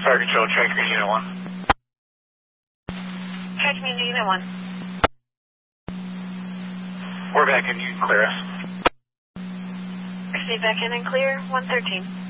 Fire Control, Train Community Unit 1. Train Community Unit 1. We're back in, you can clear us. Proceed back in and clear, 113.